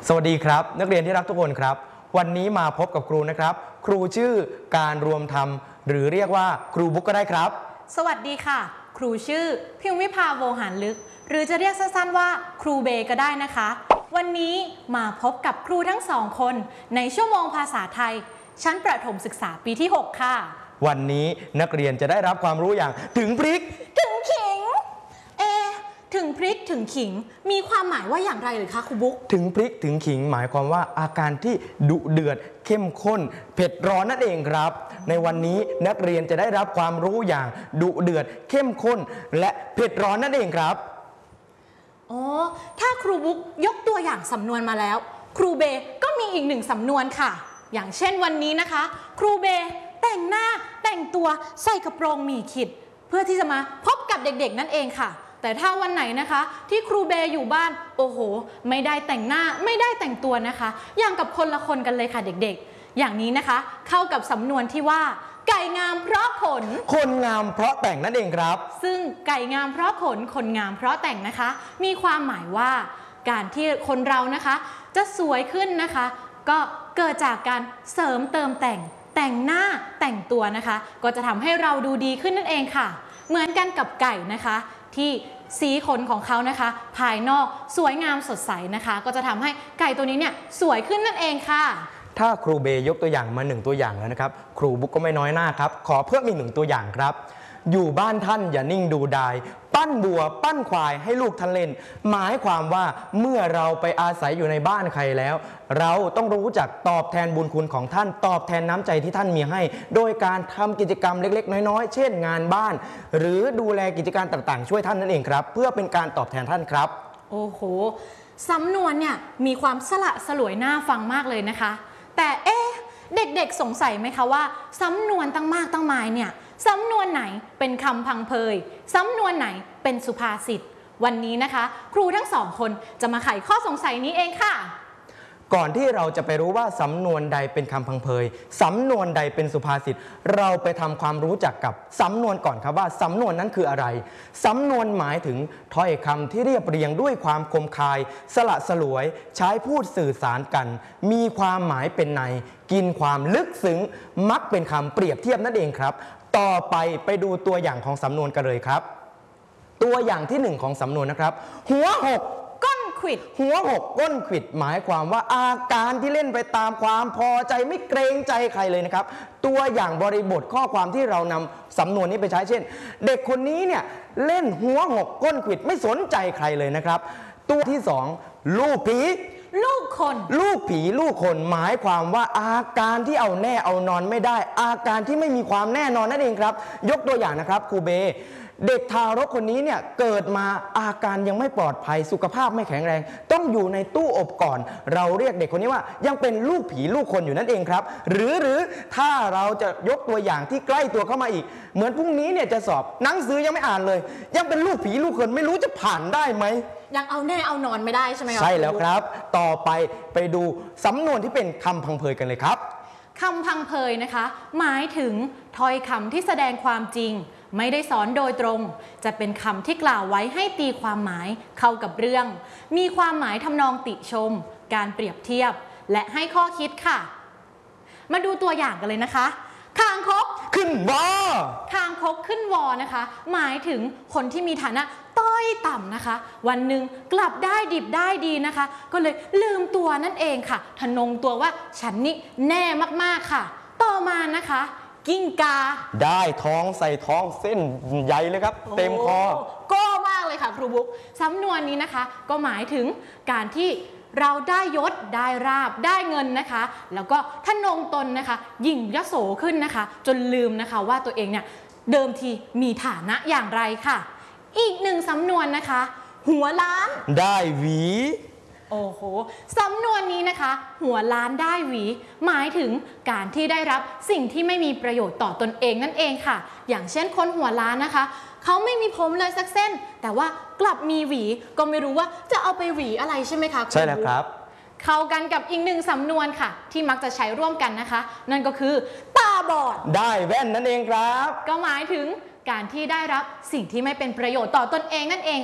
สวัสดีครับนักเรียนที่รักทุกคนครับวันนี้มาพบกับครูนะครับครูชื่อการรวมธรรมหรือเรียกว่าครูบุ๊กก็ได้ครับสวัสดีค่ะครูชื่อพิมวิภาวงหารลึกหรือจะเรียกสั้นๆว่าครูเบก็ได้นะคะวันนี้มาพบกับครูทั้งสองคนในชั่วโมงภาษาไทยชั้นประถมศึกษาปีที่6ค่ะวันนี้นักเรียนจะได้รับความรู้อย่างถึงพริกถึงขิงถึงพริกถึงขิงมีความหมายว่าอย่างไรหรือคะครูบุ๊กถึงพริกถึงขิงหมายความว่าอาการที่ดุเดือดเข้มข้นเผ็ดร้อนนั่นเองครับในวันนี้นักเรียนจะได้รับความรู้อย่างดุเดือดเข้มข้นและเผ็ดร้อนนั่นเองครับถ้าครูบุ๊กยกตัวอย่างสำนวนมาแล้วครูเบก็มีอีกหนึ่งสำนวนค่ะอย่างเช่นวันนี้นะคะครูเบแต่งหน้าแต่งตัวใส่กระโปรงหมี่ขิดเพื่อที่จะมาพบกับเด็กๆนั่นเองค่ะแต่ถ้าวันไหนนะคะที่ครูเบอยู่บ้านโอ้โหไม่ได้แต่งหน้าไม่ได้แต่งตัวนะคะอย่างกับคนละคนกันเลยค่ะเด็กๆอย่างนี้นะคะเข้ากับสำนวนที่ว่าไก่งามเพราะขนคนงามเพราะแต่งนั่นเองครับซึ่งไก่งามเพราะขนคนงามเพราะแต่งนะคะมีความหมายว่าการที่คนเรานะคะจะสวยขึ้นนะคะก็เกิดจากการเสริมเติมแต่งหน้าแต่งตัวนะคะก็จะทำให้เราดูดีขึ้นนั่นเองค่ะเหมือนกันกับไก่นะคะที่สีขนของเขานะคะภายนอกสวยงามสดใสนะคะก็จะทำให้ไก่ตัวนี้เนี่ยสวยขึ้นนั่นเองค่ะถ้าครูเบยกตัวอย่างมา1ตัวอย่างแล้วนะครับครูบุ๊กก็ไม่น้อยหน้าครับขอเพิ่มอีก1ตัวอย่างครับอยู่บ้านท่านอย่านิ่งดูดายปั้นบัวปั้นควายให้ลูกท่านเล่นหมายความว่าเมื่อเราไปอาศัยอยู่ในบ้านใครแล้วเราต้องรู้จักตอบแทนบุญคุณของท่านตอบแทนน้ำใจที่ท่านมีให้โดยการทำกิจกรรมเล็กๆน้อยๆเช่นงานบ้านหรือดูแลกิจการต่างๆช่วยท่านนั่นเองครับเพื่อเป็นการตอบแทนท่านครับโอ้โหสำนวนเนี่ยมีความสละสลวยน่าฟังมากเลยนะคะแต่เด็กๆสงสัยไหมคะว่าสำนวนตั้งมากตั้งมายเนี่ยสำนวนไหนเป็นคำพังเพยสำนวนไหนเป็นสุภาษิตวันนี้นะคะครูทั้งสองคนจะมาไขข้อสงสัยนี้เองค่ะก่อนที่เราจะไปรู้ว่าสำนวนใดเป็นคำพังเพยสำนวนใดเป็นสุภาษิตเราไปทำความรู้จักกับสำนวนก่อนครับว่าสำนวนนั้นคืออะไรสำนวนหมายถึงถ้อยคำที่เรียบเรียงด้วยความคมคายสละสลวยใช้พูดสื่อสารกันมีความหมายเป็นในกินความลึกซึ้งมักเป็นคำเปรียบเทียบนั่นเองครับต่อไปดูตัวอย่างของสำนวนกันเลยครับตัวอย่างที่1ของสำนวนนะครับหัวหกก้นขวิดหัวหกก้นขวิดหมายความว่าอาการที่เล่นไปตามความพอใจไม่เกรงใจใครเลยนะครับตัวอย่างบริบทข้อความที่เรานำสำนวนนี้ไปใช้เช่นเด็กคนนี้เนี่ยเล่นหัวหกก้นขวิดไม่สนใจใครเลยนะครับตัวที่2ลูกผีลูกคนลูกผีลูกคนหมายความว่าอาการที่เอาแน่เอานอนไม่ได้อาการที่ไม่มีความแน่นอนนั่นเองครับยกตัวอย่างนะครับครูเบเด็กทารกคนนี้เนี่ยเกิดมาอาการยังไม่ปลอดภัยสุขภาพไม่แข็งแรงต้องอยู่ในตู้อบก่อนเราเรียกเด็กคนนี้ว่ายังเป็นลูกผีลูกคนอยู่นั่นเองครับหรือถ้าเราจะยกตัวอย่างที่ใกล้ตัวเข้ามาอีกเหมือนพรุ่งนี้เนี่ยจะสอบหนังสือยังไม่อ่านเลยยังเป็นลูกผีลูกคนไม่รู้จะผ่านได้ไหมยังเอาแน่เอานอนไม่ได้ใช่ไหมครับใช่แล้วครับต่อไปดูสำนวนที่เป็นคำพังเพยกันเลยครับคำพังเพยนะคะหมายถึงถ้อยคำที่แสดงความจริงไม่ได้สอนโดยตรงจะเป็นคำที่กล่าวไว้ให้ตีความหมายเข้ากับเรื่องมีความหมายทำนองติชมการเปรียบเทียบและให้ข้อคิดค่ะมาดูตัวอย่างกันเลยนะคะคางคกขึ้นวอคางคกขึ้นวอนะคะหมายถึงคนที่มีฐานะต้อยต่ำนะคะวันหนึ่งกลับได้ดิบได้ดีนะคะก็เลยลืมตัวนั่นเองค่ะทะนงตัวว่าฉันนี่แน่มากๆค่ะต่อมานะคะกิ้งกาได้ท้องใส่ท้องเส้นใหญ่เลยครับเต็มคอก็มากเลยค่ะครูบุ๊กสำนวนนี้นะคะก็หมายถึงการที่เราได้ยศได้ราบได้เงินนะคะแล้วก็ทะนงตนนะคะยิ่งยโสขึ้นนะคะจนลืมนะคะว่าตัวเองเนี่ยเดิมทีมีฐานะอย่างไรค่ะอีกหนึ่งสำนวนนะคะหัวล้านได้หวีโอ้โหสำนวนนี้นะคะหัวล้านได้หวีหมายถึงการที่ได้รับสิ่งที่ไม่มีประโยชน์ต่อตนเองนั่นเองค่ะอย่างเช่นคนหัวล้านนะคะเขาไม่มีผมเลยสักเส้นแต่ว่ากลับมีหวีก็ไม่รู้ว่าจะเอาไปหวีอะไรใช่ไหมคะใช่แล้วครับเข้ากันกับอีกหนึ่งสำนวนค่ะที่มักจะใช้ร่วมกันนะคะนั่นก็คือตาบอดได้แว่นนั่นเองครับก็หมายถึงการที่ได้รับสิ่งที่ไม่เป็นประโยชน์ต่อตนเองนั่นเองค่ะ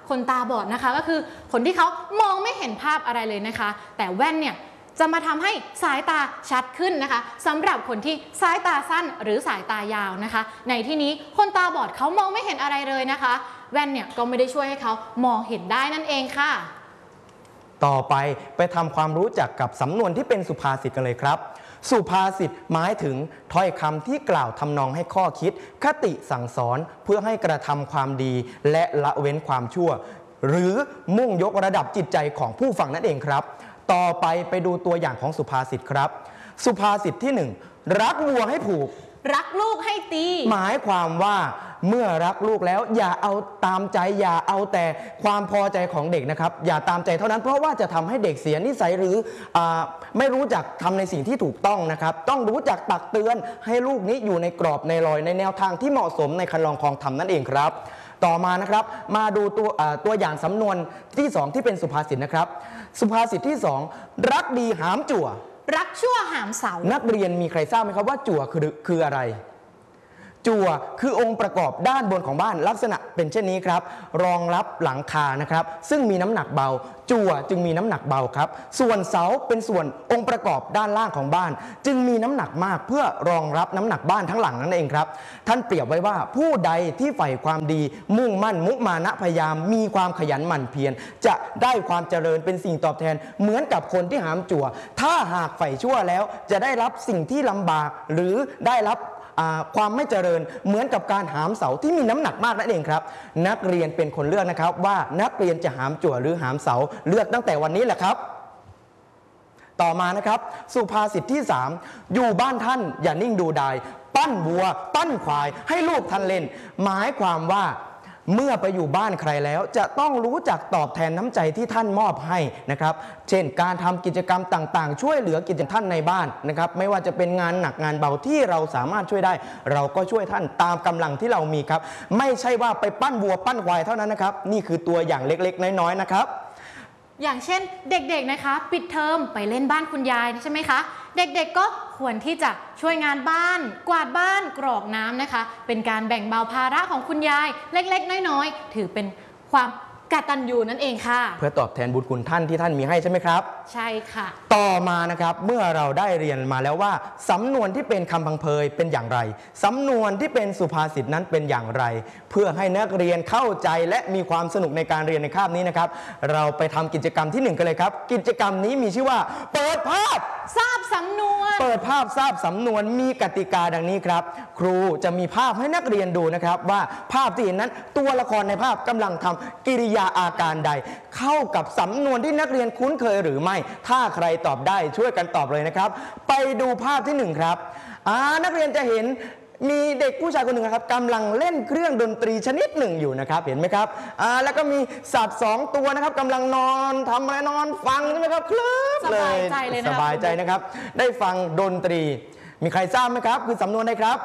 คนตาบอดนะคะก็คือคนที่เขามองไม่เห็นภาพอะไรเลยนะคะแต่แว่นเนี่ยจะมาทำให้สายตาชัดขึ้นนะคะสำหรับคนที่สายตาสั้นหรือสายตายาวนะคะในที่นี้คนตาบอดเขามองไม่เห็นอะไรเลยนะคะแว่นเนี่ยก็ไม่ได้ช่วยให้เขามองเห็นได้นั่นเองค่ะต่อไปทำความรู้จักกับสำนวนที่เป็นสุภาษิตกันเลยครับสุภาษิตหมายถึงถ้อยคำที่กล่าวทำนองให้ข้อคิดคติสั่งสอนเพื่อให้กระทำความดีและละเว้นความชั่วหรือมุ่งยกระดับจิตใจของผู้ฟังนั่นเองครับต่อไปดูตัวอย่างของสุภาษิตครับสุภาษิตที่ 1รักวัวให้ผูกรักลูกให้ตีหมายความว่าเมื่อรักลูกแล้วอย่าเอาตามใจอย่าเอาแต่ความพอใจของเด็กนะครับอย่าตามใจเท่านั้นเพราะว่าจะทำให้เด็กเสียนิสัยหรือไม่รู้จักทำในสิ่งที่ถูกต้องนะครับต้องรู้จักตักเตือนให้ลูกนี้อยู่ในกรอบในรอยในแนวทางที่เหมาะสมในคันลองครองธรรมนั่นเองครับต่อมานะครับมาดูตัวอย่างสำนวนที่ 2ที่เป็นสุภาษิตนะครับสุภาษิตที่ 2รักดีหามจั่วรักชั่วหามเสานักเรียนมีใครทราบไหมครับว่าจั่วคืออะไรจั่วคือองค์ประกอบด้านบนของบ้านลักษณะเป็นเช่นนี้ครับรองรับหลังคานะครับซึ่งมีน้ำหนักเบาจั่วจึงมีน้ำหนักเบาครับส่วนเสาเป็นส่วนองค์ประกอบด้านล่างของบ้านจึงมีน้ำหนักมากเพื่อรองรับน้ำหนักบ้านทั้งหลังนั่นเองครับท่านเปรียบไว้ว่าผู้ใดที่ใฝ่ความดีมุ่งมั่นมุมานะพยายามมีความขยันหมั่นเพียรจะได้ความเจริญเป็นสิ่งตอบแทนเหมือนกับคนที่หามจั่วถ้าหากใฝ่ชั่วแล้วจะได้รับสิ่งที่ลำบากหรือได้รับความไม่เจริญเหมือนกับการหามเสาที่มีน้ำหนักมากนั่นเองครับนักเรียนเป็นคนเลือกนะครับว่านักเรียนจะหามจั่วหรือหามเสาเลือกตั้งแต่วันนี้แหละครับต่อมานะครับสุภาษิตที่ 3อยู่บ้านท่านอย่านิ่งดูดายปั้นวัวปั้นควายให้ลูกท่านเล่นหมายความว่าเมื่อไปอยู่บ้านใครแล้วจะต้องรู้จักตอบแทนน้ำใจที่ท่านมอบให้นะครับเช่นการทำกิจกรรมต่างๆช่วยเหลือกิจท่านในบ้านนะครับไม่ว่าจะเป็นงานหนักงานเบาที่เราสามารถช่วยได้เราก็ช่วยท่านตามกำลังที่เรามีครับไม่ใช่ว่าไปปั้นวัวปั้นควายเท่านั้นนะครับนี่คือตัวอย่างเล็กๆน้อยๆนะครับอย่างเช่นเด็กๆนะคะปิดเทอมไปเล่นบ้านคุณยายใช่ไหมคะเด็กๆก็ควรที่จะช่วยงานบ้านกวาดบ้านกรอกน้ำนะคะเป็นการแบ่งเบาภาระของคุณยายเล็กๆน้อยๆถือเป็นความกตัญญูนั่นเองค่ะเพื่อตอบแทนบุญคุณท่านที่ท่านมีให้ใช่ไหมครับใช่ค่ะต่อมานะครับเมื่อเราได้เรียนมาแล้วว่าสำนวนที่เป็นคำพังเพยเป็นอย่างไรสำนวนที่เป็นสุภาษิตนั้นเป็นอย่างไรเพื่อให้นักเรียนเข้าใจและมีความสนุกในการเรียนในคาบนี้นะครับเราไปทำกิจกรรมที่ 1กันเลยครับกิจกรรมนี้มีชื่อว่าเปิดภาพทราบสำนวนเปิดภาพทราบสำนวนมีกติกาดังนี้ครับครูจะมีภาพให้นักเรียนดูนะครับว่าภาพที่เห็นนั้นตัวละครในภาพกำลังทำกิริยาอาการใดเข้ากับสำนวนที่นักเรียนคุ้นเคยหรือไม่ถ้าใครตอบได้ช่วยกันตอบเลยนะครับไปดูภาพที่1ครับนักเรียนจะเห็นมีเด็กผู้ชายคนหนึ่งครับกำลังเล่นเครื่องดนตรีชนิดหนึ่งอยู่นะครับเห็นไหมครับแล้วก็มีสัตว์2ตัวนะครับกำลังนอนทำอะไรนอนฟังใช่ไหมครับเคลิ้มเลยสบายใจนะครับได้ฟังดนตรีมีใครทราบไหมครับคือสำนวนใดครับ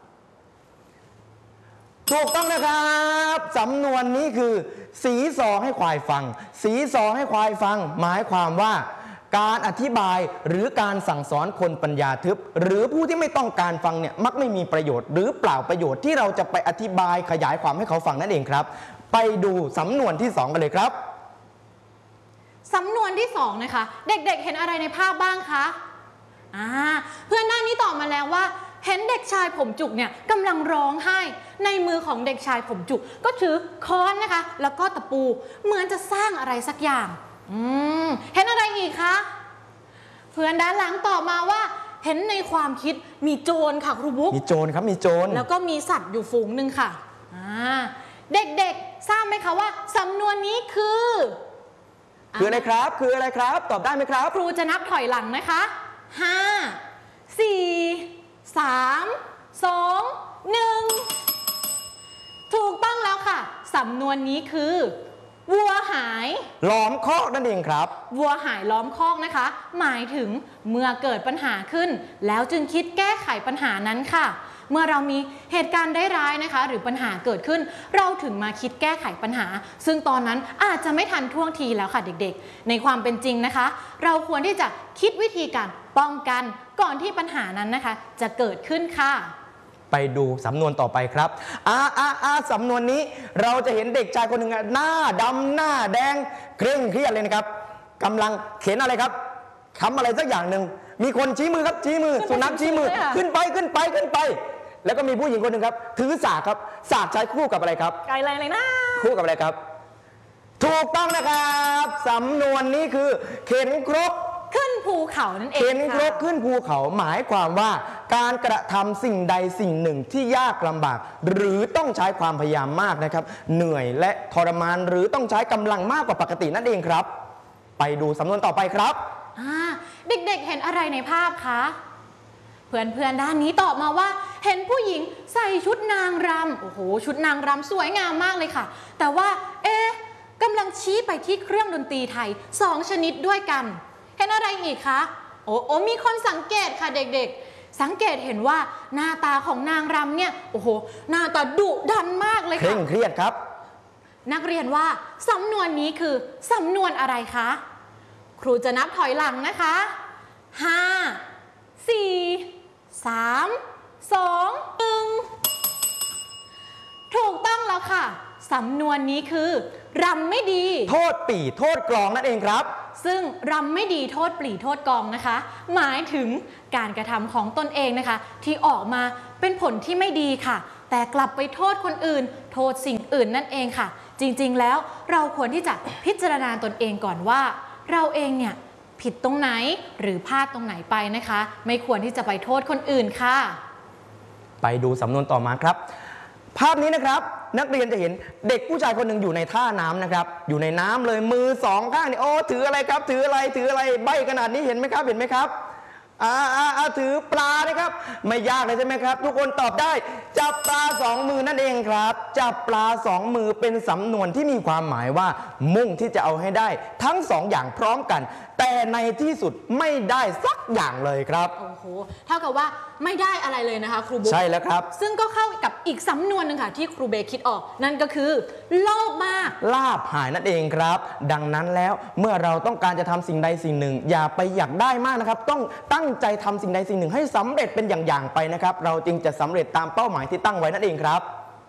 ถูกต้องนะครับสำนวนนี้คือสีซอให้ควายฟังสีซอให้ควายฟังหมายความว่าการอธิบายหรือการสั่งสอนคนปัญญาทึบหรือผู้ที่ไม่ต้องการฟังเนี่ยมักไม่มีประโยชน์หรือเปล่าประโยชน์ที่เราจะไปอธิบายขยายความให้เขาฟังนั่นเองครับไปดูสำนวนที่2กันเลยครับสำนวนที่2นะคะเด็กๆเห็นอะไรในภาพบ้างคะเพื่อนหน้านี้ตอบมาแล้วว่าเห็นเด็กชายผมจุกเนี่ยกำลังร้องไห้ในมือของเด็กชายผมจุกก็ถือค้อนนะคะแล้วก็ตะปูเหมือนจะสร้างอะไรสักอย่างเห็นอะไรอีกคะเพื่อนด้านหลังตอบมาว่าเห็นในความคิดมีโจรค่ะครูบุ๊กมีโจรครับมีโจรแล้วก็มีสัตว์อยู่ฝูงหนึ่งค่ะเด็กๆทราบไหมคะว่าสำนวนนี้คืออะไรครับคืออะไรครับตอบได้ไหมครับครูจะนับถอยหลังนะคะ5 4 3 2 1ถูกต้องแล้วค่ะสำนวนนี้คือวัวหายล้อมคอกนั่นเองครับวัวหายล้อมคอกนะคะหมายถึงเมื่อเกิดปัญหาขึ้นแล้วจึงคิดแก้ไขปัญหานั้นค่ะเมื่อเรามีเหตุการณ์ร้ายนะคะหรือปัญหาเกิดขึ้นเราถึงมาคิดแก้ไขปัญหาซึ่งตอนนั้นอาจจะไม่ทันท่วงทีแล้วค่ะเด็กๆในความเป็นจริงนะคะเราควรที่จะคิดวิธีการป้องกันก่อนที่ปัญหานั้นนะคะจะเกิดขึ้นค่ะไปดูสำนวนต่อไปครับสำนวนนี้เราจะเห็นเด็กชายคนหนึ่งหน้าดำหน้าแดงเคร่งเครียดเลยนะครับกำลังเขียนอะไรครับทำอะไรสักอย่างหนึ่งมีคนชี้มือครับชี้มือสุนัขชี้มือขึ้นไปแล้วก็มีผู้หญิงคนหนึ่งครับถือสากครับสากใช้คู่กับอะไรครับไกลอะไรนะคู่กับอะไรครับถูกต้องนะครับสำนวนนี้คือเข็นครกขึ้นภูเขานั่นเองเข็นครกขึ้นภูเขาหมายความว่าการกระทำสิ่งใดสิ่งหนึ่งที่ยากลำบากหรือต้องใช้ความพยายามมากนะครับเหนื่อยและทรมานหรือต้องใช้กำลังมากกว่าปกตินั่นเองครับไปดูสำนวนต่อไปครับเด็กๆเห็นอะไรในภาพคะเพื่อนๆด้านนี้ตอบมาว่าเห็นผู้หญิงใส่ชุดนางรำโอ้โหชุดนางรำสวยงามมากเลยค่ะแต่ว่ากำลังชี้ไปที่เครื่องดนตรีไทย2ชนิดด้วยกันเห็นอะไรอีกคะโอ้มีคนสังเกตค่ะเด็กๆสังเกตเห็นว่าหน้าตาของนางรำเนี่ยโอ้โหหน้าตาดุดันมากเลยค่ะเคร่งเครียดครับนักเรียนว่าสำนวนนี้คือสำนวนอะไรคะครูจะนับถอยหลังนะคะ5 4 3 2 1ถูกต้องแล้วค่ะสำนวนนี้คือรำไม่ดีโทษปี่โทษกลองนั่นเองครับซึ่งรำไม่ดีโทษปลี่โทษกองนะคะหมายถึงการกระทำของตนเองนะคะที่ออกมาเป็นผลที่ไม่ดีค่ะแต่กลับไปโทษคนอื่นโทษสิ่งอื่นนั่นเองค่ะจริงๆแล้วเราควรที่จะพิจารณาตนเองก่อนว่าเราเองเนี่ยผิดตรงไหนหรือพลาดตรงไหนไปนะคะไม่ควรที่จะไปโทษคนอื่นค่ะไปดูสำนวนต่อมาครับภาพนี้นะครับนักเรียนจะเห็นเด็กผู้ชายคนหนึ่งอยู่ในท่าน้ำนะครับอยู่ในน้ำเลยมือสองข้างนี่โอ้ถืออะไรครับถืออะไรใบขนาดนี้เห็นไหมครับถือปลานะครับไม่ยากเลยใช่ไหมครับทุกคนตอบได้จับปลา2 มือนั่นเองครับจับปลา2 มือเป็นสำนวนที่มีความหมายว่ามุ่งที่จะเอาให้ได้ทั้ง2 อย่างพร้อมกันแต่ในที่สุดไม่ได้สักอย่างเลยครับโอ้โหเท่ากับว่าไม่ได้อะไรเลยนะคะครูบุ๊คใช่แล้วครับซึ่งก็เข้ากับอีกสำนวนหนึ่งค่ะที่ครูเบคิดออกนั่นก็คือโลภมากลาภหายนั่นเองครับดังนั้นแล้วเมื่อเราต้องการจะทำสิ่งใดสิ่งหนึ่งอย่าไปอยากได้มากนะครับต้องตั้งใจทำสิ่งใดสิ่งหนึ่งให้สำเร็จเป็นอย่างๆไปนะครับเราจึงจะสำเร็จตามเป้าหมายที่ตั้งไว้นั่นเองครับ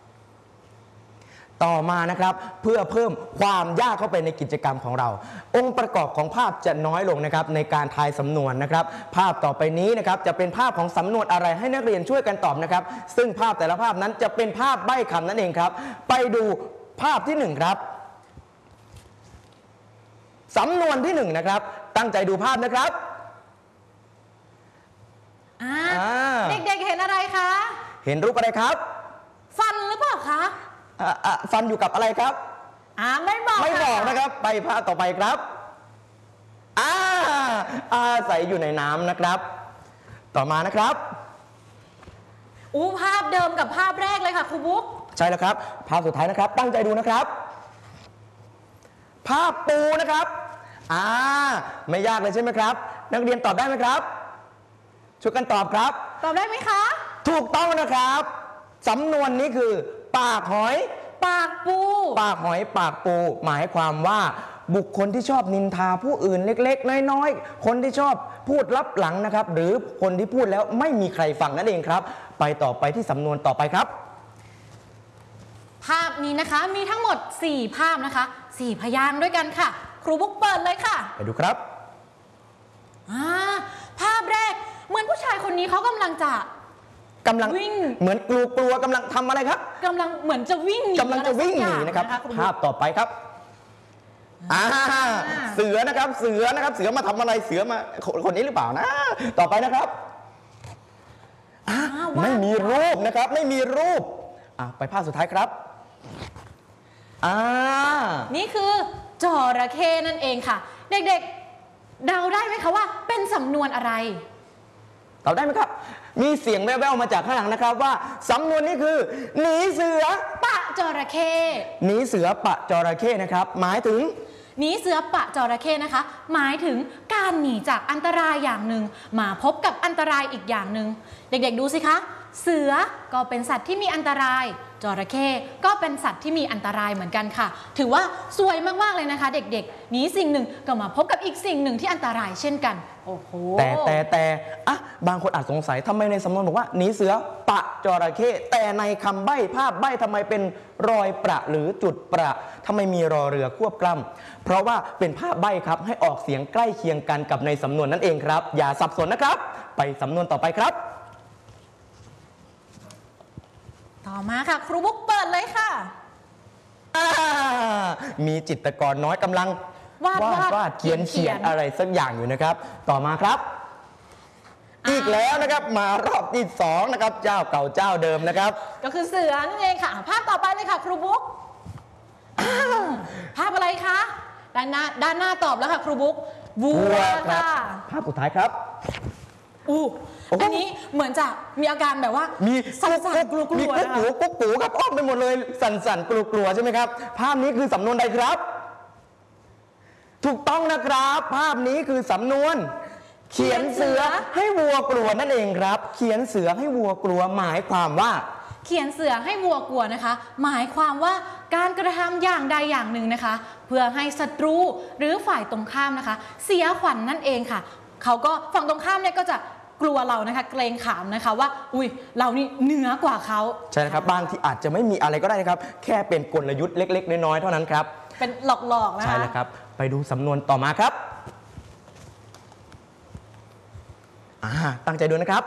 ต่อมานะครับเพื่อเพิ่มความยากเข้าไปในกิจกรรมของเราองค์ประกอบของภาพจะน้อยลงนะครับในการทายสำนวนนะครับภาพต่อไปนี้นะครับจะเป็นภาพของสำนวนอะไรให้นักเรียนช่วยกันตอบนะครับซึ่งภาพแต่ละภาพนั้นจะเป็นภาพใบ้คำนั่นเองครับไปดูภาพที่1ครับสำนวนที่1นะครับตั้งใจดูภาพนะครับเด็กๆเห็นอะไรคะเห็นรูปอะไรครับฟันหรือเปล่าคะฟันอยู่กับอะไรครับไม่บอกนะครับไปภาพต่อไปครับใส่อยู่ในน้ำนะครับต่อมานะครับภาพเดิมกับภาพแรกเลยค่ะครูบุ๊กใช่แล้วครับภาพสุดท้ายนะครับตั้งใจดูนะครับภาพปูนะครับไม่ยากเลยใช่ไหมครับนักเรียนตอบได้ไหมครับช่วยกันตอบครับตอบได้ไหมคะถูกต้องนะครับสำนวนนี้คือปากหอยปากปูปากหอยปากปูหมายความว่าบุคคลที่ชอบนินทาผู้อื่นเล็กๆน้อยๆคนที่ชอบพูดลับหลังนะครับหรือคนที่พูดแล้วไม่มีใครฟังนั่นเองครับไปต่อไปที่สำนวนต่อไปครับภาพนี้นะคะมีทั้งหมด4ภาพนะคะ4พยางค์ด้วยกันค่ะครูบุ๊กเปิดเลยค่ะไปดูครับภาพแรกเหมือนผู้ชายคนนี้เขากำลังวิ่งเหมือนกลัวกำลังทำอะไรครับกำลังเหมือนจะวิ่งหนีนะครับภาพต่อไปครับเสือนะครับเสือมาทำอะไรเสือมาคนนี้หรือเปล่านะต่อไปนะครับไม่มีรูปนะครับไม่มีรูปไปภาพสุดท้ายครับนี่คือจระเข้นั่นเองค่ะเด็กๆเดาได้ไหมคะว่าเป็นสำนวนอะไรตอบได้ไหมครับมีเสียงแว่วๆมาจากข้างหลังนะครับว่าสำนวนนี้คือหนีเสือปะจระเข้หนีเสือปะจระเข้นะครับหมายถึงหนีเสือปะจระเข้นะคะหมายถึงการหนีจากอันตรายอย่างหนึ่งมาพบกับอันตรายอีกอย่างหนึ่งเด็กๆดูสิคะเสือก็เป็นสัตว์ที่มีอันตรายจระเข้ก็เป็นสัตว์ที่มีอันตรายเหมือนกันค่ะถือว่าสวยมากๆเลยนะคะเด็กๆหนีสิ่งหนึ่งก็มาพบกับอีกสิ่งหนึ่งที่อันตรายเช่นกันโอ้โหแต่อ่ะบางคนอาจสงสัยทำไมในสำนวนบอกว่าหนีเสือปะจระเข้แต่ในคำใบ้ภาพใบ้ทำไมเป็นรอยประหรือจุดประทำไมมีรอเรือควบกล้ำเพราะว่าเป็นภาพใบ้ครับให้ออกเสียงใกล้เคียงกันกับในสำนวนนั่นเองครับอย่าสับสนนะครับไปสำนวนต่อไปครับต่อมาค่ะครูบุ๊กเปิดเลยค่ะมีจิตรกรน้อยกำลังวาดเขียนอะไรสักอย่างอยู่นะครับต่อมาครับอีกแล้วนะครับมารอบที่2นะครับเจ้าเก่าเจ้าเดิมนะครับก็คือเสือนั่นเองค่ะภาพต่อไปเลยค่ะครูบุ๊กภาพอะไรคะด้านหน้าตอบแล้วค่ะครูบุ๊กวัวค่ะภาพสุดท้ายครับอันนี้เหมือนจะมีอาการแบบว่ามีสั่นๆกลัวๆมีกุ๊กกูครับอ้อมไปหมดเลยสั่นๆกลัวๆใช่ไหมครับภาพนี้คือสำนวนใดครับถูกต้องนะครับภาพนี้คือสำนวนเขียนเสือให้วัวกลัวนั่นเองครับเขียนเสือให้วัวกลัวหมายความว่าเขียนเสือให้วัวกลัวนะคะหมายความว่าการกระทำอย่างใดอย่างหนึ่งนะคะเพื่อให้ศัตรูหรือฝ่ายตรงข้ามนะคะเสียขวัญ นั่นเองค่ะเขาก็ฝั่งตรงข้ามเนี่ยก็จะกลัวเรานะคะเกรงขามนะคะว่าอุ้ยเรานี่เหนือกว่าเขาใช่ครับบางทีอาจจะไม่มีอะไรก็ได้นะครับแค่เป็นกลยุทธ์เล็กๆน้อยๆเท่านั้นครับเป็นหลอกๆนะคะใช่แล้วครับไปดูสำนวนต่อมาครับตั้งใจดูนะครับ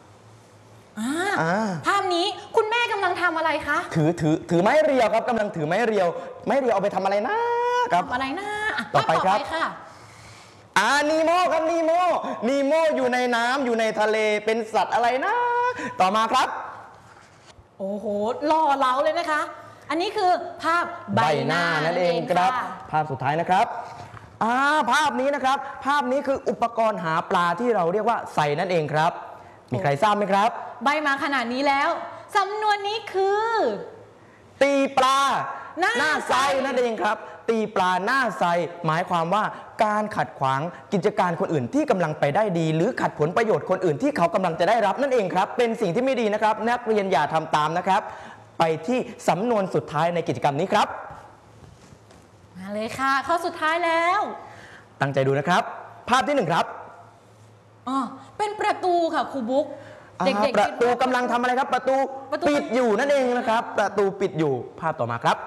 ภาพนี้คุณแม่กำลังทำอะไรคะถือไม้เรียวครับกำลังถือไม้เรียวเอาไปทำอะไรนะครับทำอะไรนะต่อไปครับนีโมครับนีโมอยู่ในน้ำอยู่ในทะเลเป็นสัตว์อะไรนะต่อมาครับโอ้โหหล่อเหลาเลยนะคะอันนี้คือภาพใบหน้านั่นเองครับภาพสุดท้ายนะครับภาพนี้นะครับภาพนี้คืออุปกรณ์หาปลาที่เราเรียกว่าไซนั่นเองครับมีใครทราบไหมครับใบมาขนาดนี้แล้วสำนวนนี้คือตีปลาหน้าไซนั่นเองครับตีปลาหน้าไซหมายความว่าการขัดขวางกิจการคนอื่นที่กำลังไปได้ดีหรือขัดผลประโยชน์คนอื่นที่เขากำลังจะได้รับนั่นเองครับเป็นสิ่งที่ไม่ดีนะครับนักเรียนอย่าทำตามนะครับไปที่สำนวนสุดท้ายในกิจกรรมนี้ครับมาเลยค่ะข้อสุดท้ายแล้วตั้งใจดูนะครับภาพที่1ครับเป็นประตูค่ะครูบุ๊กเด็กๆประตูกำลังทำอะไรครับประตูปิดอยู่นั่นเองนะครับประตูปิดอยู่ภาพต่อมาครับ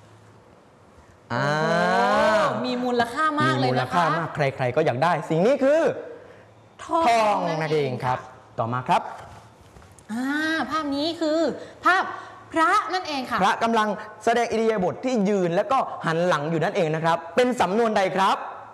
มีมูลค่ามากเลยนะคะมีมูลค่ามากใครๆก็อยากได้สิ่งนี้คือทองนั่นเองครับต่อมาครับภาพนี้คือภาพพระนั่นเองค่ะพระกำลังแสดงอิริยาบถที่ยืนแล้วก็หันหลังอยู่นั่นเองนะครับเป็นสำนวนใดครับ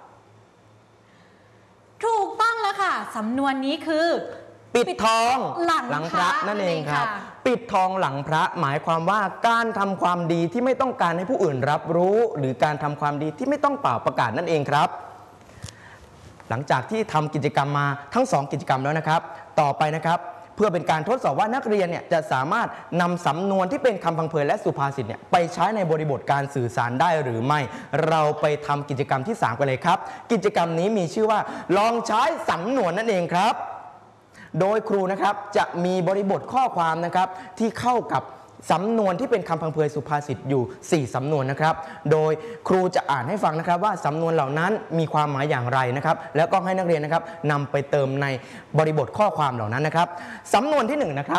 ถูกต้องแล้วค่ะสำนวนนี้คือปิดทองหลังพระนั่นเองครับปิดทองหลังพระหมายความว่าการทำความดีที่ไม่ต้องการให้ผู้อื่นรับรู้หรือการทำความดีที่ไม่ต้องเป่าประกาศนั่นเองครับหลังจากที่ทำกิจกรรมมาทั้ง2กิจกรรมแล้วนะครับต่อไปนะครับเพื่อเป็นการทดสอบว่านักเรียนเนี่ยจะสามารถนำสำนวนที่เป็นคำพังเพยและสุภาษิตเนี่ยไปใช้ในบริบทการสื่อสารได้หรือไม่เราไปทำกิจกรรมที่3กันเลยครับกิจกรรมนี้มีชื่อว่าลองใช้สำนวนนั่นเองครับโดยครูนะครับจะมีบริบทข้อความนะครับที่เข้ากับสำนวนที่เป็นคำพังเพยสุภาษิตอยู่4สำนวนนะครับโดยครูจะอ่านให้ฟังนะครับว่าสำนวนเหล่านั้นมีความหมายอย่างไรนะครับแล้วก็ให้นักเรียนนะครับนำไปเติมในบริบทข้อความเหล่านั้นนะครับสำนวนที่1นะครับ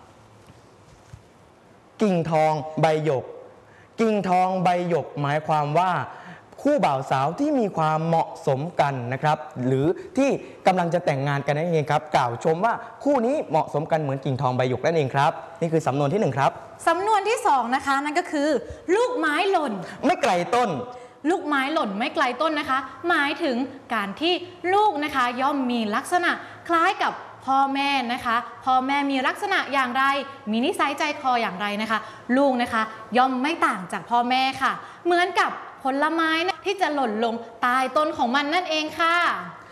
กิ่งทองใบหยกกิ่งทองใบหยกหมายความว่าคู่บ่าวสาวที่มีความเหมาะสมกันนะครับหรือที่กำลังจะแต่งงานกันนั่นเองครับกล่าวชมว่าคู่นี้เหมาะสมกันเหมือนกิ่งทองใบหยกนั่นเองครับนี่คือสำนวนที่1ครับสำนวนที่2นะคะนั่นก็คือลูกไม้หล่นไม่ไกลต้นลูกไม้หล่นไม่ไกลต้นนะคะหมายถึงการที่ลูกนะคะย่อมมีลักษณะคล้ายกับพ่อแม่นะคะพ่อแม่มีลักษณะอย่างไรมีนิสัยใจคออย่างไรนะคะลูกนะคะย่อมไม่ต่างจากพ่อแม่ค่ะเหมือนกับผลไม้นะที่จะหล่นลงใต้ต้นของมันนั่นเองค่ะ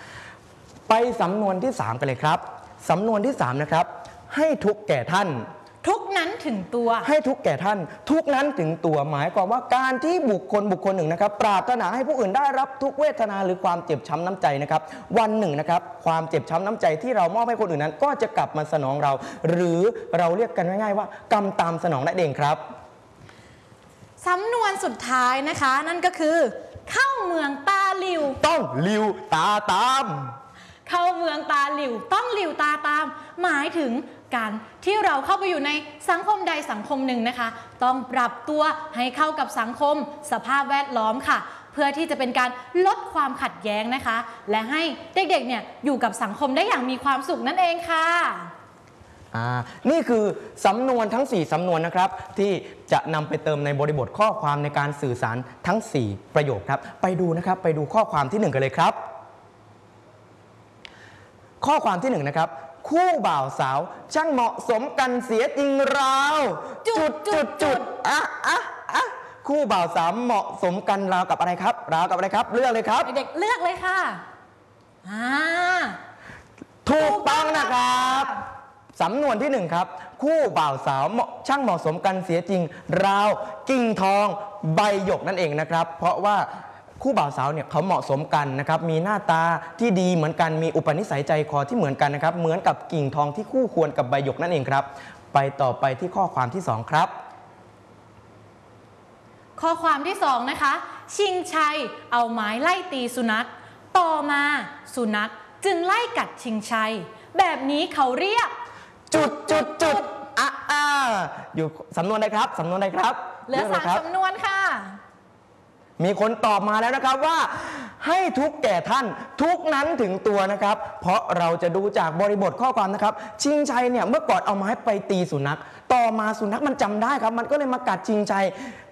ไปสำนวนที่3กันเลยครับสำนวนที่3นะครับให้ทุกแก่ท่านทุกนั้นถึงตัวให้ทุกแก่ท่านทุกนั้นถึงตัวหมายความว่าการที่บุคคลหนึ่งนะครับปรารถนาให้ผู้อื่นได้รับทุกเวทนาหรือความเจ็บช้ำน้ำใจนะครับวันหนึ่งนะครับความเจ็บช้ำน้ำใจที่เรามอบให้คนอื่นนั้นก็จะกลับมาสนองเรา หรือเราเรียกกันง่ายๆว่ากรรมตามสนองนั่นเองครับสำนวนสุดท้ายนะคะนั่นก็คือเข้าเมืองตาหลิวต้องหลิวตาตามเข้าเมืองตาหลิวต้องหลิวตาตามหมายถึงการที่เราเข้าไปอยู่ในสังคมใดสังคมหนึ่งนะคะต้องปรับตัวให้เข้ากับสังคมสภาพแวดล้อมค่ะเพื่อที่จะเป็นการลดความขัดแย้งนะคะและให้เด็กๆเนี่ยอยู่กับสังคมได้อย่างมีความสุขนั่นเองค่ะนี่คือสำนวนทั้ง4สำนวนนะครับที่จะนำไปเติมในบริบทข้อความในการสื่อสารทั้ง4ประโยคครับไปดูนะครับไปดูข้อความที่1กันเลยครับข้อความที่1นะครับคู่บ่าวสาวช่างเหมาะสมกันเสียจริงราวคู่บ่าวสาวเหมาะสมกันราวกับอะไรครับราวกับอะไรครับเลือกเลยครับเด็กเลือกเลยค่ะถูกต้องนะครับสำนวนที่1ครับคู่บ่าวสาวช่างเหมาะสมกันเสียจริงราวกิ่งทองใบหยกนั่นเองนะครับเพราะว่าคู่บ่าวสาวเนี่ยเขาเหมาะสมกันนะครับมีหน้าตาที่ดีเหมือนกันมีอุปนิสัยใจคอที่เหมือนกันนะครับเหมือนกับกิ่งทองที่คู่ควรกับใบหยกนั่นเองครับไปต่อไปที่ข้อความที่2ครับข้อความที่2นะคะชิงชัยเอาไม้ไล่ตีสุนัขต่อมาสุนัขจึงไล่กัดชิงชัยแบบนี้เขาเรียกอยู่สำนวนใดครับสำนวนใดครับเหลือ3สำนวนค่ะมีคนตอบมาแล้วนะครับว่าให้ทุกแก่ท่านทุกนั้นถึงตัวนะครับเพราะเราจะดูจากบริบทข้อความนะครับชิงชัยเนี่ยเมื่อก่อนเอาไม้ไปตีสุนัขต่อมาสุนัขมันจำได้ครับมันก็เลยมากัดชิงชัย